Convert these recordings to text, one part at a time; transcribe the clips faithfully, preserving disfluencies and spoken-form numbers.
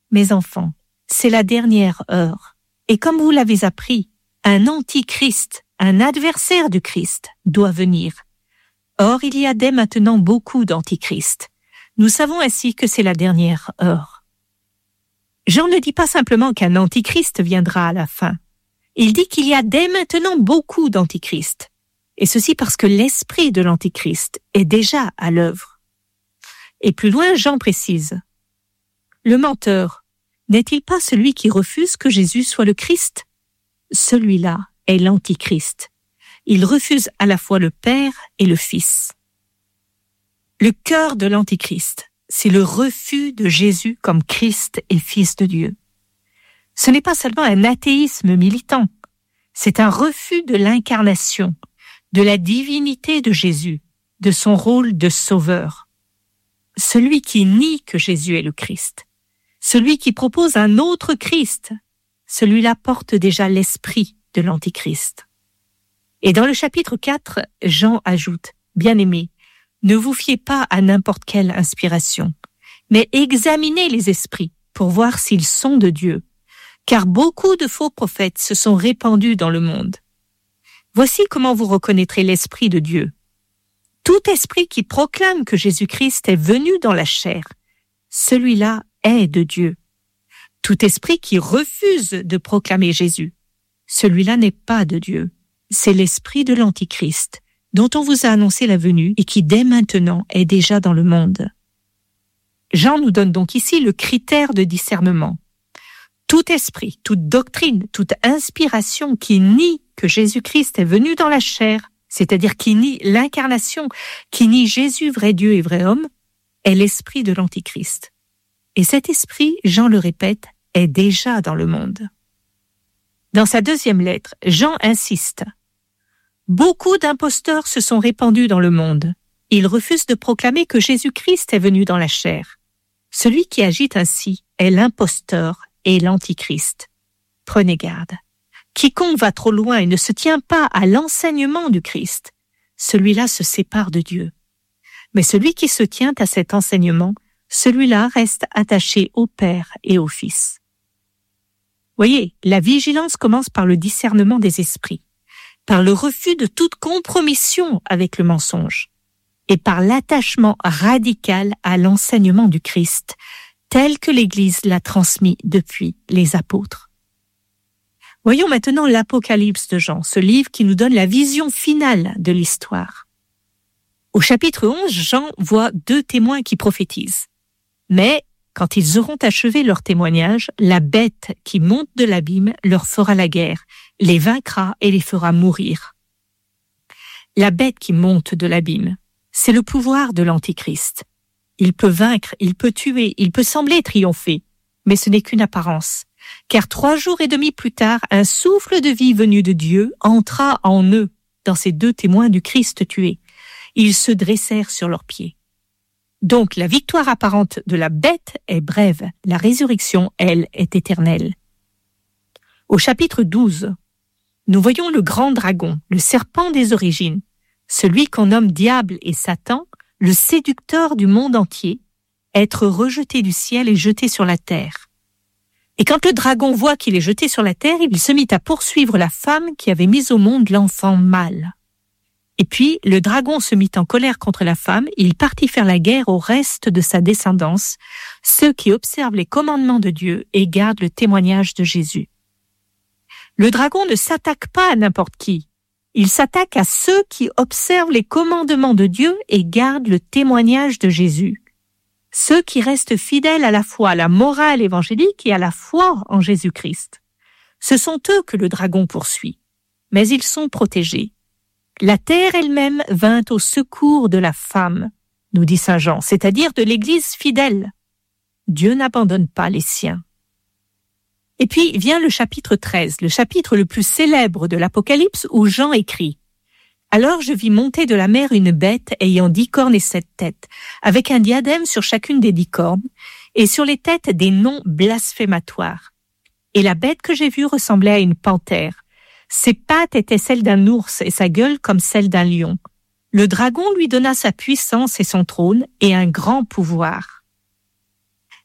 Mes enfants, c'est la dernière heure. Et comme vous l'avez appris, un antichrist, un adversaire du Christ, doit venir. Or, il y a dès maintenant beaucoup d'antichrists. Nous savons ainsi que c'est la dernière heure. Jean ne dit pas simplement qu'un antichrist viendra à la fin. Il dit qu'il y a dès maintenant beaucoup d'antichrists. Et ceci parce que l'esprit de l'antichrist est déjà à l'œuvre. Et plus loin, Jean précise. Le menteur, n'est-il pas celui qui refuse que Jésus soit le Christ? Celui-là est l'antichrist. Il refuse à la fois le Père et le Fils. Le cœur de l'antichrist, c'est le refus de Jésus comme Christ et Fils de Dieu. Ce n'est pas seulement un athéisme militant, c'est un refus de l'incarnation, de la divinité de Jésus, de son rôle de sauveur. Celui qui nie que Jésus est le Christ, celui qui propose un autre Christ, celui-là porte déjà l'esprit de l'antichrist. Et dans le chapitre quatre, Jean ajoute, « Bien-aimés, ne vous fiez pas à n'importe quelle inspiration, mais examinez les esprits pour voir s'ils sont de Dieu, car beaucoup de faux prophètes se sont répandus dans le monde. Voici comment vous reconnaîtrez l'esprit de Dieu. Tout esprit qui proclame que Jésus-Christ est venu dans la chair, celui-là est de Dieu. Tout esprit qui refuse de proclamer Jésus, celui-là n'est pas de Dieu. C'est l'esprit de l'Antichrist, dont on vous a annoncé la venue et qui dès maintenant est déjà dans le monde. » Jean nous donne donc ici le critère de discernement. Tout esprit, toute doctrine, toute inspiration qui nie que Jésus-Christ est venu dans la chair, c'est-à-dire qui nie l'incarnation, qui nie Jésus, vrai Dieu et vrai homme, est l'esprit de l'Antichrist. Et cet esprit, Jean le répète, est déjà dans le monde. Dans sa deuxième lettre, Jean insiste. Beaucoup d'imposteurs se sont répandus dans le monde. Ils refusent de proclamer que Jésus-Christ est venu dans la chair. Celui qui agite ainsi est l'imposteur et l'antichrist. Prenez garde. Quiconque va trop loin et ne se tient pas à l'enseignement du Christ, celui-là se sépare de Dieu. Mais celui qui se tient à cet enseignement, celui-là reste attaché au Père et au Fils. Voyez, la vigilance commence par le discernement des esprits, par le refus de toute compromission avec le mensonge, et par l'attachement radical à l'enseignement du Christ, tel que l'Église l'a transmis depuis les apôtres. Voyons maintenant l'Apocalypse de Jean, ce livre qui nous donne la vision finale de l'histoire. Au chapitre onze, Jean voit deux témoins qui prophétisent. Mais, quand ils auront achevé leur témoignage, la bête qui monte de l'abîme leur fera la guerre, les vaincra et les fera mourir. La bête qui monte de l'abîme, c'est le pouvoir de l'Antichrist. Il peut vaincre, il peut tuer, il peut sembler triompher, mais ce n'est qu'une apparence. Car trois jours et demi plus tard, un souffle de vie venu de Dieu entra en eux, dans ces deux témoins du Christ tué. Ils se dressèrent sur leurs pieds. Donc la victoire apparente de la bête est brève, la résurrection, elle, est éternelle. Au chapitre douze, nous voyons le grand dragon, le serpent des origines, celui qu'on nomme diable et Satan, le séducteur du monde entier, être rejeté du ciel et jeté sur la terre. Et quand le dragon voit qu'il est jeté sur la terre, il se mit à poursuivre la femme qui avait mis au monde l'enfant mâle. Et puis, le dragon se mit en colère contre la femme et il partit faire la guerre au reste de sa descendance, ceux qui observent les commandements de Dieu et gardent le témoignage de Jésus. Le dragon ne s'attaque pas à n'importe qui. Il s'attaque à ceux qui observent les commandements de Dieu et gardent le témoignage de Jésus. Ceux qui restent fidèles à la fois à la morale évangélique et à la foi en Jésus-Christ. Ce sont eux que le dragon poursuit, mais ils sont protégés. La terre elle-même vint au secours de la femme, nous dit saint Jean, c'est-à-dire de l'Église fidèle. Dieu n'abandonne pas les siens. Et puis vient le chapitre treize, le chapitre le plus célèbre de l'Apocalypse où Jean écrit « Alors je vis monter de la mer une bête ayant dix cornes et sept têtes, avec un diadème sur chacune des dix cornes, et sur les têtes des noms blasphématoires. Et la bête que j'ai vue ressemblait à une panthère. Ses pattes étaient celles d'un ours et sa gueule comme celle d'un lion. Le dragon lui donna sa puissance et son trône et un grand pouvoir. »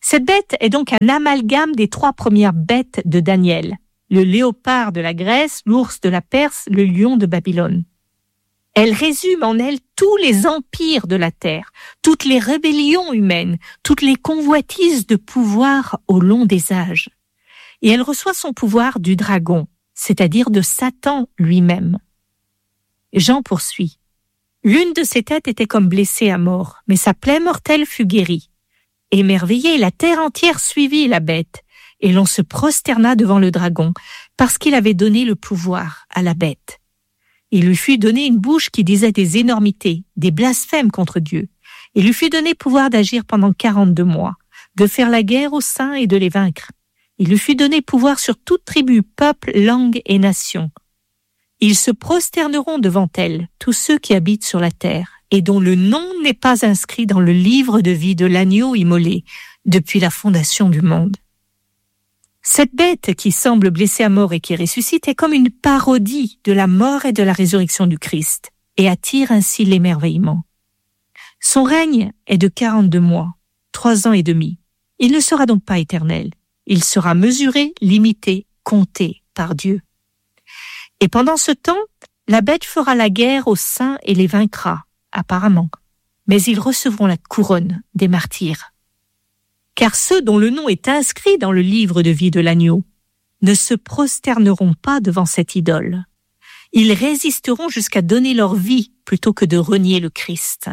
Cette bête est donc un amalgame des trois premières bêtes de Daniel, le léopard de la Grèce, l'ours de la Perse, le lion de Babylone. Elle résume en elle tous les empires de la terre, toutes les rébellions humaines, toutes les convoitises de pouvoir au long des âges. Et elle reçoit son pouvoir du dragon, c'est-à-dire de Satan lui-même. Jean poursuit. L'une de ses têtes était comme blessée à mort, mais sa plaie mortelle fut guérie. Émerveillée, la terre entière suivit la bête, et l'on se prosterna devant le dragon, parce qu'il avait donné le pouvoir à la bête. Il lui fut donné une bouche qui disait des énormités, des blasphèmes contre Dieu. Il lui fut donné pouvoir d'agir pendant quarante-deux mois, de faire la guerre aux saints et de les vaincre. Il lui fut donné pouvoir sur toute tribu, peuple, langue et nation. Ils se prosterneront devant elle, tous ceux qui habitent sur la terre, et dont le nom n'est pas inscrit dans le livre de vie de l'agneau immolé depuis la fondation du monde. Cette bête qui semble blessée à mort et qui ressuscite est comme une parodie de la mort et de la résurrection du Christ, et attire ainsi l'émerveillement. Son règne est de quarante-deux mois, trois ans et demi. Il ne sera donc pas éternel. Il sera mesuré, limité, compté par Dieu. Et pendant ce temps, la bête fera la guerre aux saints et les vaincra, apparemment. Mais ils recevront la couronne des martyrs. Car ceux dont le nom est inscrit dans le livre de vie de l'agneau ne se prosterneront pas devant cette idole. Ils résisteront jusqu'à donner leur vie plutôt que de renier le Christ.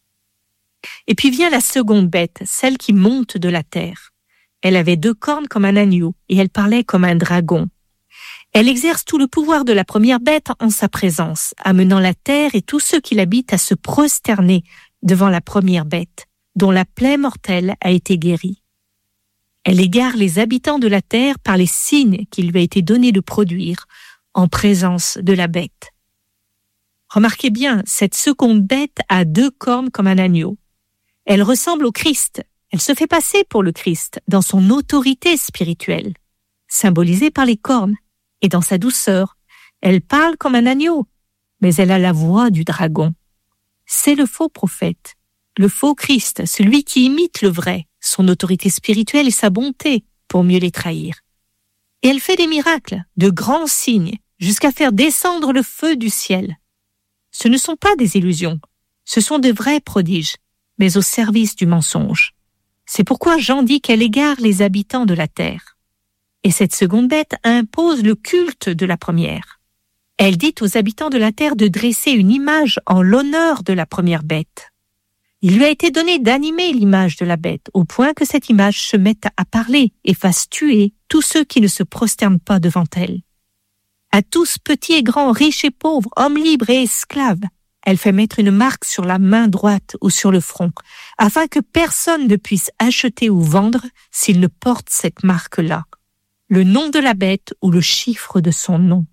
Et puis vient la seconde bête, celle qui monte de la terre. Elle avait deux cornes comme un agneau et elle parlait comme un dragon. Elle exerce tout le pouvoir de la première bête en sa présence, amenant la terre et tous ceux qui l'habitent à se prosterner devant la première bête, dont la plaie mortelle a été guérie. Elle égare les habitants de la terre par les signes qu'il lui a été donné de produire en présence de la bête. Remarquez bien, cette seconde bête a deux cornes comme un agneau. Elle ressemble au Christ. Elle se fait passer pour le Christ dans son autorité spirituelle, symbolisée par les cornes, et dans sa douceur. Elle parle comme un agneau, mais elle a la voix du dragon. C'est le faux prophète, le faux Christ, celui qui imite le vrai, son autorité spirituelle et sa bonté pour mieux les trahir. Et elle fait des miracles, de grands signes, jusqu'à faire descendre le feu du ciel. Ce ne sont pas des illusions, ce sont de vrais prodiges, mais au service du mensonge. C'est pourquoi Jean dit qu'elle égare les habitants de la terre. Et cette seconde bête impose le culte de la première. Elle dit aux habitants de la terre de dresser une image en l'honneur de la première bête. Il lui a été donné d'animer l'image de la bête, au point que cette image se mette à parler et fasse tuer tous ceux qui ne se prosternent pas devant elle. À tous, petits et grands, riches et pauvres, hommes libres et esclaves, elle fait mettre une marque sur la main droite ou sur le front, afin que personne ne puisse acheter ou vendre s'il ne porte cette marque-là, le nom de la bête ou le chiffre de son nom.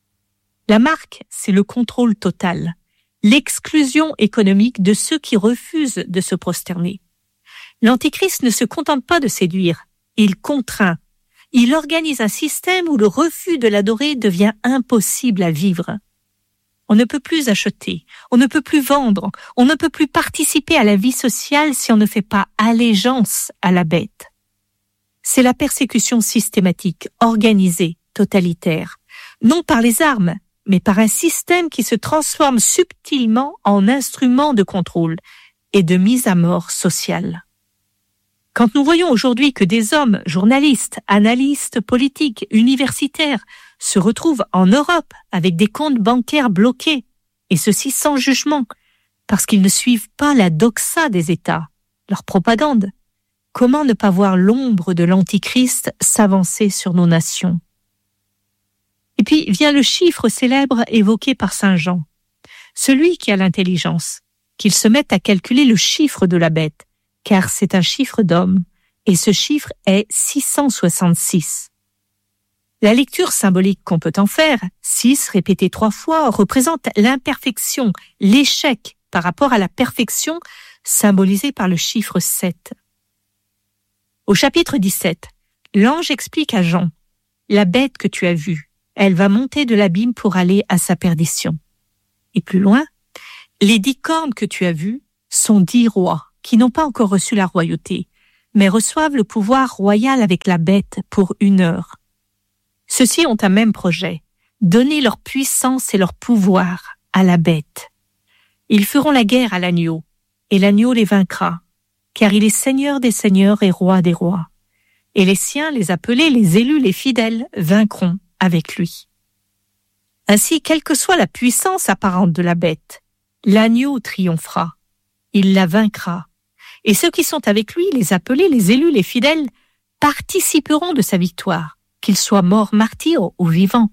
La marque, c'est le contrôle total, l'exclusion économique de ceux qui refusent de se prosterner. L'Antichrist ne se contente pas de séduire, il contraint. Il organise un système où le refus de l'adorer devient impossible à vivre. On ne peut plus acheter, on ne peut plus vendre, on ne peut plus participer à la vie sociale si on ne fait pas allégeance à la bête. C'est la persécution systématique, organisée, totalitaire, non par les armes, mais par un système qui se transforme subtilement en instrument de contrôle et de mise à mort sociale. Quand nous voyons aujourd'hui que des hommes, journalistes, analystes politiques, universitaires, se retrouvent en Europe avec des comptes bancaires bloqués, et ceci sans jugement, parce qu'ils ne suivent pas la doxa des États, leur propagande, comment ne pas voir l'ombre de l'Antichrist s'avancer sur nos nations? Et puis vient le chiffre célèbre évoqué par saint Jean. Celui qui a l'intelligence, qu'il se mette à calculer le chiffre de la bête, car c'est un chiffre d'homme, et ce chiffre est six cent soixante-six. La lecture symbolique qu'on peut en faire, six répété trois fois, représente l'imperfection, l'échec par rapport à la perfection symbolisée par le chiffre sept. Au chapitre dix-sept, l'ange explique à Jean, « La bête que tu as vue, elle va monter de l'abîme pour aller à sa perdition. » Et plus loin, « Les dix cornes que tu as vues sont dix rois qui n'ont pas encore reçu la royauté. mais reçoivent le pouvoir royal avec la bête pour une heure. Ceux-ci ont un même projet, donner leur puissance et leur pouvoir à la bête. Ils feront la guerre à l'agneau, et l'agneau les vaincra, car il est Seigneur des seigneurs et Roi des rois. Et les siens, les appelés, les élus, les fidèles, vaincront avec lui. Ainsi, quelle que soit la puissance apparente de la bête, l'agneau triomphera, il la vaincra. Et ceux qui sont avec lui, les appelés, les élus, les fidèles, participeront de sa victoire, qu'ils soient morts martyrs ou vivants.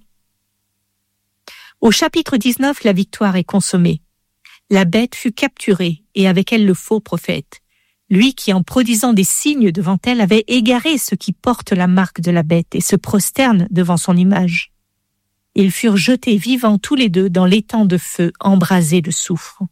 Au chapitre dix-neuf, la victoire est consommée. La bête fut capturée, et avec elle le faux prophète. Lui qui, en produisant des signes devant elle, avait égaré ceux qui portent la marque de la bête et se prosternent devant son image. Ils furent jetés vivants tous les deux dans l'étang de feu embrasé de soufre.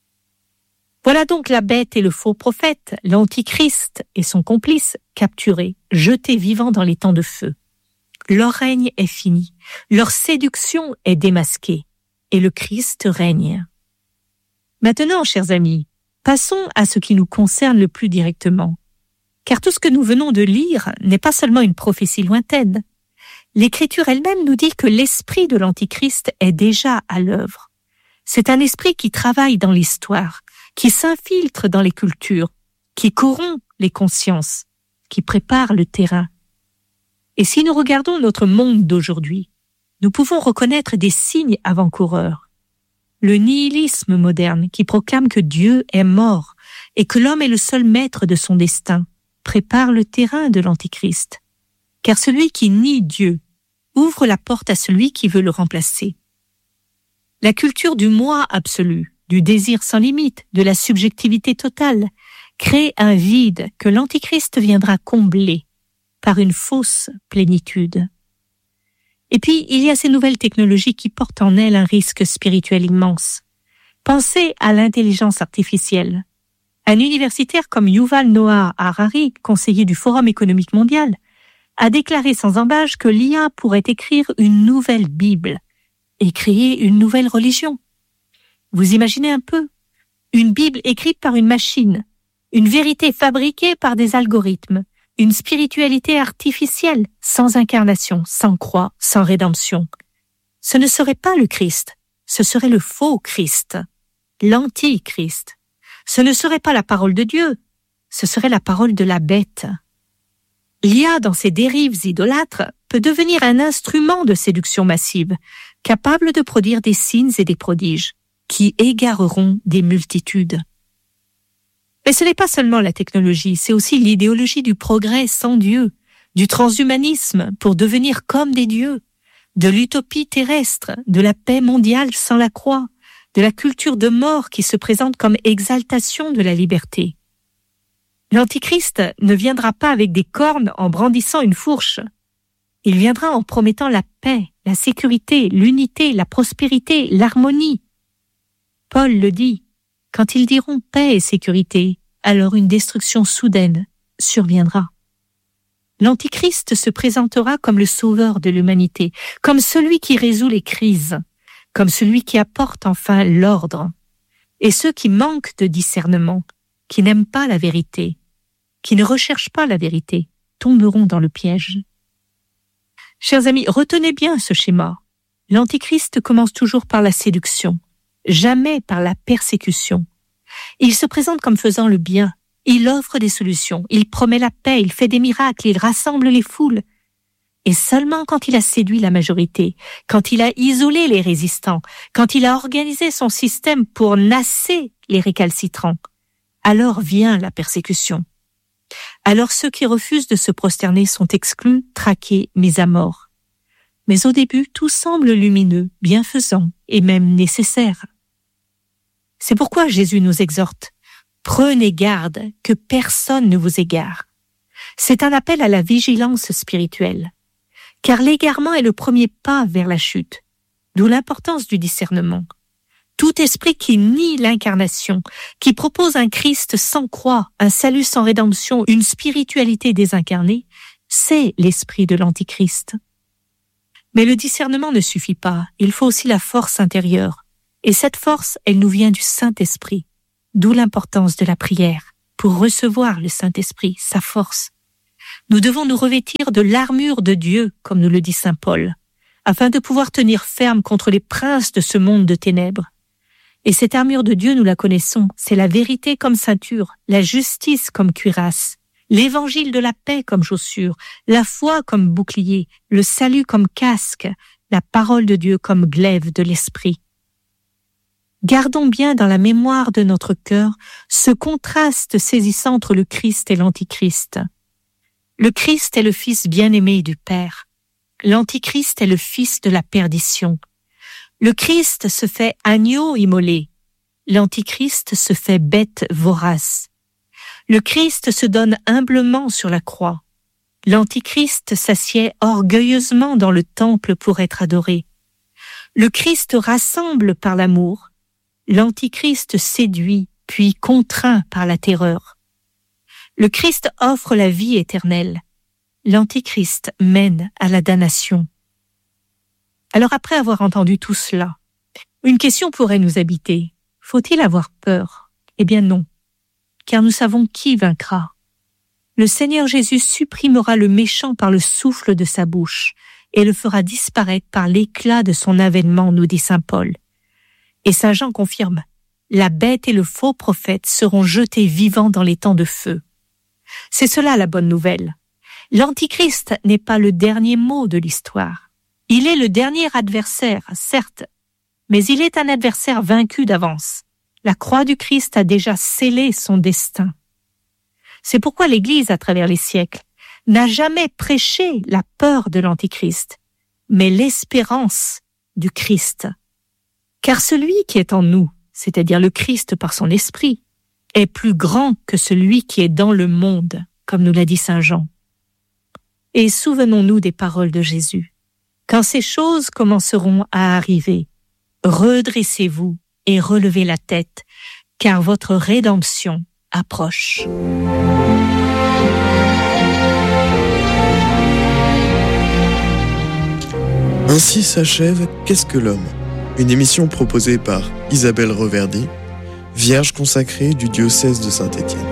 Voilà donc la bête et le faux prophète, l'antichrist et son complice, capturés, jetés vivants dans l'étang de feu. Leur règne est fini, leur séduction est démasquée, et le Christ règne. Maintenant, chers amis, passons à ce qui nous concerne le plus directement. Car tout ce que nous venons de lire n'est pas seulement une prophétie lointaine. L'Écriture elle-même nous dit que l'esprit de l'Antichrist est déjà à l'œuvre. C'est un esprit qui travaille dans l'histoire, qui s'infiltre dans les cultures, qui corrompt les consciences, qui prépare le terrain. Et si nous regardons notre monde d'aujourd'hui, nous pouvons reconnaître des signes avant-coureurs. Le nihilisme moderne qui proclame que Dieu est mort et que l'homme est le seul maître de son destin prépare le terrain de l'Antichrist. Car celui qui nie Dieu ouvre la porte à celui qui veut le remplacer. La culture du moi absolu, du désir sans limite, de la subjectivité totale, crée un vide que l'Antichrist viendra combler par une fausse plénitude. Et puis, il y a ces nouvelles technologies qui portent en elles un risque spirituel immense. Pensez à l'intelligence artificielle. Un universitaire comme Yuval Noah Harari, conseiller du Forum économique mondial, a déclaré sans embâche que l'I A pourrait écrire une nouvelle Bible et créer une nouvelle religion. Vous imaginez un peu? Une Bible écrite par une machine, une vérité fabriquée par des algorithmes, une spiritualité artificielle, sans incarnation, sans croix, sans rédemption. Ce ne serait pas le Christ, ce serait le faux Christ, l'antichrist. Ce ne serait pas la parole de Dieu, ce serait la parole de la bête. L'I A, dans ses dérives idolâtres, peut devenir un instrument de séduction massive, capable de produire des signes et des prodiges, qui égareront des multitudes. Mais ce n'est pas seulement la technologie, c'est aussi l'idéologie du progrès sans Dieu, du transhumanisme pour devenir comme des dieux, de l'utopie terrestre, de la paix mondiale sans la croix, de la culture de mort qui se présente comme exaltation de la liberté. L'Antichrist ne viendra pas avec des cornes en brandissant une fourche. Il viendra en promettant la paix, la sécurité, l'unité, la prospérité, l'harmonie. Paul le dit, quand ils diront paix et sécurité, alors une destruction soudaine surviendra. L'Antichrist se présentera comme le sauveur de l'humanité, comme celui qui résout les crises, comme celui qui apporte enfin l'ordre. Et ceux qui manquent de discernement, qui n'aiment pas la vérité, qui ne recherchent pas la vérité, tomberont dans le piège. Chers amis, retenez bien ce schéma. L'Antichrist commence toujours par la séduction, jamais par la persécution. Il se présente comme faisant le bien, il offre des solutions, il promet la paix, il fait des miracles, il rassemble les foules. Et seulement quand il a séduit la majorité, quand il a isolé les résistants, quand il a organisé son système pour nasser les récalcitrants, alors vient la persécution. Alors ceux qui refusent de se prosterner sont exclus, traqués, mis à mort. Mais au début, tout semble lumineux, bienfaisant et même nécessaire. C'est pourquoi Jésus nous exhorte. Prenez garde que personne ne vous égare. C'est un appel à la vigilance spirituelle. Car l'égarement est le premier pas vers la chute, d'où l'importance du discernement. Tout esprit qui nie l'incarnation, qui propose un Christ sans croix, un salut sans rédemption, une spiritualité désincarnée, c'est l'esprit de l'Antichrist. Mais le discernement ne suffit pas, il faut aussi la force intérieure. Et cette force, elle nous vient du Saint-Esprit, d'où l'importance de la prière, pour recevoir le Saint-Esprit, sa force. Nous devons nous revêtir de l'armure de Dieu, comme nous le dit saint Paul, afin de pouvoir tenir ferme contre les princes de ce monde de ténèbres. Et cette armure de Dieu, nous la connaissons, c'est la vérité comme ceinture, la justice comme cuirasse, l'évangile de la paix comme chaussure, la foi comme bouclier, le salut comme casque, la parole de Dieu comme glaive de l'esprit. Gardons bien dans la mémoire de notre cœur ce contraste saisissant entre le Christ et l'Antichrist. Le Christ est le Fils bien-aimé du Père. L'Antichrist est le fils de la perdition. Le Christ se fait agneau immolé. L'Antichrist se fait bête vorace. Le Christ se donne humblement sur la croix. L'Antichrist s'assied orgueilleusement dans le temple pour être adoré. Le Christ rassemble par l'amour. L'Antichrist séduit, puis contraint par la terreur. Le Christ offre la vie éternelle. L'Antichrist mène à la damnation. Alors après avoir entendu tout cela, une question pourrait nous habiter. Faut-il avoir peur? Eh bien non, car nous savons qui vaincra. Le Seigneur Jésus supprimera le méchant par le souffle de sa bouche et le fera disparaître par l'éclat de son avènement, nous dit saint Paul. Et saint Jean confirme, la bête et le faux prophète seront jetés vivants dans les temps de feu. C'est cela la bonne nouvelle. L'Antichrist n'est pas le dernier mot de l'histoire. Il est le dernier adversaire, certes, mais il est un adversaire vaincu d'avance. La croix du Christ a déjà scellé son destin. C'est pourquoi l'Église, à travers les siècles, n'a jamais prêché la peur de l'Antichrist, mais l'espérance du Christ. Car celui qui est en nous, c'est-à-dire le Christ par son esprit, est plus grand que celui qui est dans le monde, comme nous l'a dit saint Jean. Et souvenons-nous des paroles de Jésus. Quand ces choses commenceront à arriver, redressez-vous et relevez la tête, car votre rédemption approche. Ainsi s'achève Qu'est-ce que l'homme ? Une émission proposée par Isabelle Reverdy, vierge consacrée du diocèse de Saint-Étienne.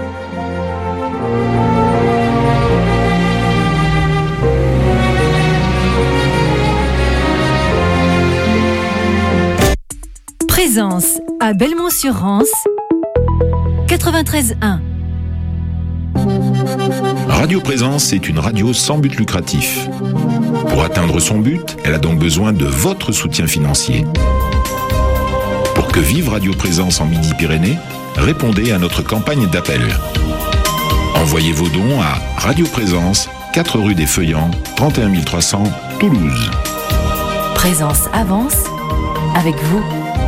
Présence à Belmont-sur-Rance, quatre-vingt-treize un. Radio Présence est une radio sans but lucratif. Pour atteindre son but, elle a donc besoin de votre soutien financier. Pour que vive Radio Présence en Midi-Pyrénées, répondez à notre campagne d'appel. Envoyez vos dons à Radio Présence, quatre rue des Feuillants, trente et un mille trois cents, Toulouse. Présence avance avec vous.